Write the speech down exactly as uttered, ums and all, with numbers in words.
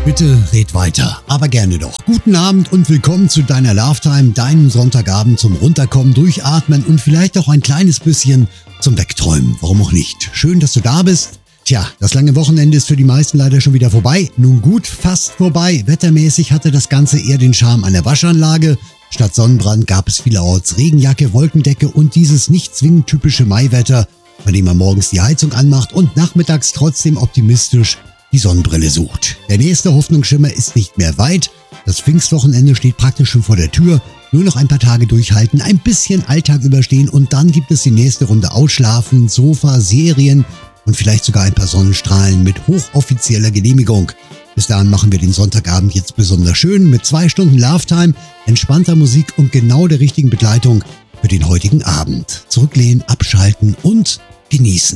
Bitte red weiter, aber gerne doch. Guten Abend und willkommen zu deiner Lovetime, deinem Sonntagabend zum Runterkommen, Durchatmen und vielleicht auch ein kleines bisschen zum Wegträumen. Warum auch nicht? Schön, dass du da bist. Tja, das lange Wochenende ist für die meisten leider schon wieder vorbei. Nun gut, fast vorbei. Wettermäßig hatte das Ganze eher den Charme einer Waschanlage. Statt Sonnenbrand gab es vielerorts Regenjacke, Wolkendecke und dieses nicht zwingend typische Maiwetter, bei dem man morgens die Heizung anmacht und nachmittags trotzdem optimistisch die Sonnenbrille sucht. Der nächste Hoffnungsschimmer ist nicht mehr weit. Das Pfingstwochenende steht praktisch schon vor der Tür. Nur noch ein paar Tage durchhalten, ein bisschen Alltag überstehen und dann gibt es die nächste Runde Ausschlafen, Sofa, Serien und vielleicht sogar ein paar Sonnenstrahlen mit hochoffizieller Genehmigung. Bis dahin machen wir den Sonntagabend jetzt besonders schön mit zwei Stunden Lovetime, entspannter Musik und genau der richtigen Begleitung für den heutigen Abend. Zurücklehnen, abschalten und genießen.